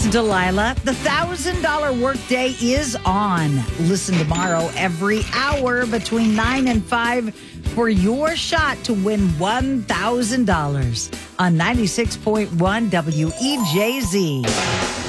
It's Delilah. The $1,000 workday is on. Listen tomorrow every hour between 9 and 5 for your shot to win $1,000 on 96.1 WEJZ.